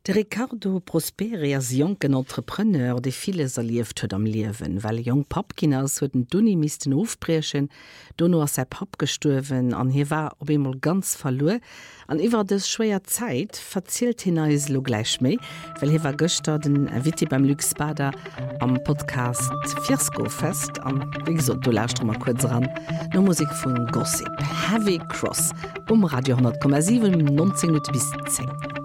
De Ricardo Prosperi as jonken Entrepreneur, de vieles erlieft huet am Liewen, weil jong Papkiners huet den Duni misisten ofbrechen, Donno ass se Pap gestuerwen, an hi war op emol ganz verloe. An iwwer des schwéier Zeit verzielt hin eis lo gleich méi, well hi war Göster den Witti beim Luxbader am Podcast Fiasko fest, an wie gesagt, du lauscht mal kurz ran, no Musik vun Gossip, Heavy Cross, Radio 10,7, 19 bis 10.